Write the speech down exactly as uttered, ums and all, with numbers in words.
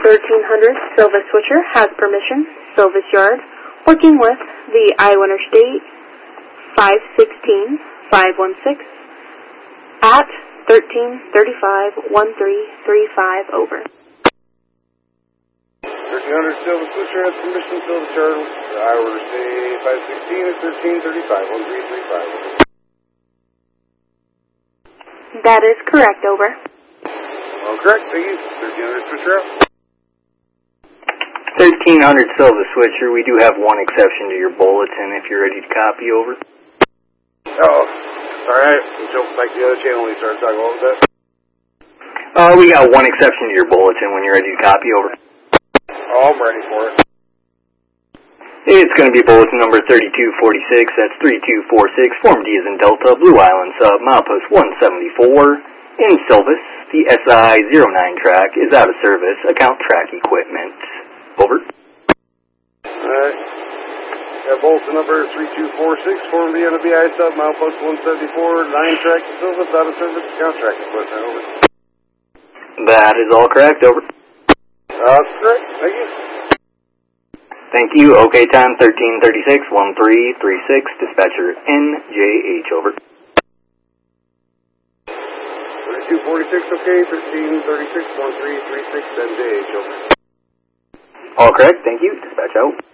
thirteen hundred Silva Switcher has permission, Silvis Yard, working with the Iowa Interstate five sixteen five one six at thirteen thirty-five thirteen thirty-five, over. thirteen hundred Silva Switcher has permission, Silvis Yard, Iowa Interstate five sixteen at thirteen thirty-five thirteen thirty-five, over. That is correct, over. All correct, thank you. thirteen hundred Switcher out. thirteen hundred Silva Switcher, we do have one exception to your bulletin if you're ready to copy, over. Oh, sorry, I jumped back to the other channel when you started talking. What was that? Uh, we got one exception to your bulletin when you're ready to copy, over. Oh, I'm ready for it. It's going to be bulletin number thirty-two forty-six, that's thirty-two forty-six, Form D as in Delta, Blue Island Sub, milepost one seventy-four. In Silvis, the S I zero nine track is out of service, account track equipment. Over. Alright. Got bulletin number three two four six, Form B on the B I Sub, milepost one seventy-four, nine track to Silvis, out of service, account track equipment. Over. That is all correct, over. That's correct, thank you. Thank you. OK time thirteen thirty-six thirteen thirty-six, dispatcher N J H, over. thirty-two forty-six, OK, thirteen thirty-six thirteen thirty-six, N J H, over. All correct, thank you, dispatch out.